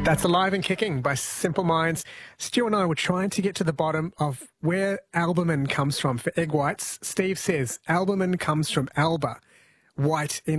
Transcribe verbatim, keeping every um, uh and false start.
That's Alive and Kicking by Simple Minds. Stu and I were trying to get to the bottom of where albumin comes from for egg whites. Steve says albumin comes from Alba, white in